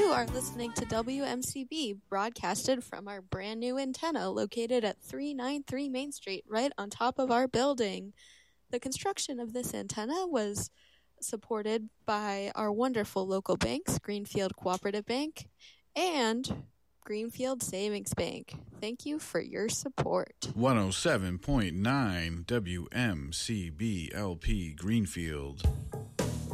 are listening to WMCB, broadcasted from our brand new antenna located at 393 Main Street, right on top of our building. The construction of this antenna was supported by our wonderful local banks, Greenfield Cooperative Bank and Greenfield Savings Bank. Thank you for your support. 107.9 WMCB LP Greenfield.